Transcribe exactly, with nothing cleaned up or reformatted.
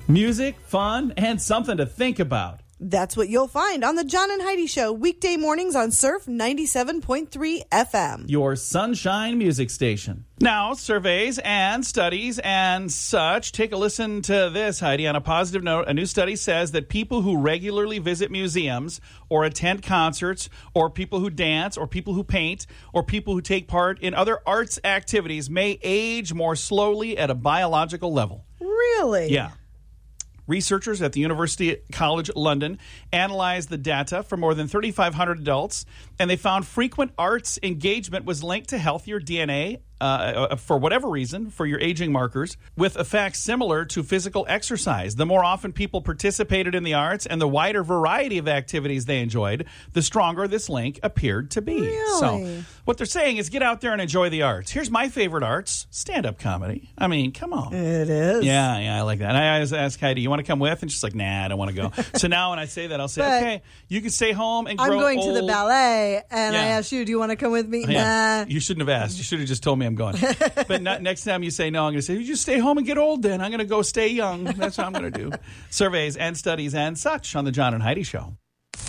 Music, fun, and something to think about. That's what you'll find on the John and Heidi Show, weekday mornings on Surf ninety-seven point three F M. Your sunshine music station. Now, surveys and studies and such. Take a listen to this, Heidi. On a positive note, a new study says that people who regularly visit museums or attend concerts or people who dance or people who paint or people who take part in other arts activities may age more slowly at a biological level. Really? Yeah. Researchers at the University College London analyzed the data for more than thirty-five hundred adults, and they found frequent arts engagement was linked to healthier D N A uh, for whatever reason, for your aging markers, with effects similar to physical exercise. The more often people participated in the arts and the wider variety of activities they enjoyed, the stronger this link appeared to be. Really? So what they're saying is get out there and enjoy the arts. Here's my favorite arts, stand-up comedy. I mean, come on. It is. Yeah, yeah, I like that. And I always ask Heidi, you want to come with? And she's like, nah, I don't want to go. So now when I say that, I'll say, But okay, you can stay home and grow I'm going old. to the ballet, and Yeah. I asked you, do you want to come with me? Yeah. Nah. You shouldn't have asked. You should have just told me I'm going. But not, next time you say no, I'm going to say, you just stay home and get old then. I'm going to go stay young. That's what I'm going to do. Surveys and studies and such on the John and Heidi Show.